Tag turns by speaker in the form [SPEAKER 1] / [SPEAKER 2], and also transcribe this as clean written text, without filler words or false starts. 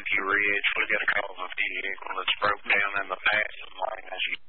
[SPEAKER 1] Ridge. We got a call of a vehicle that's broke down in the passing lane as you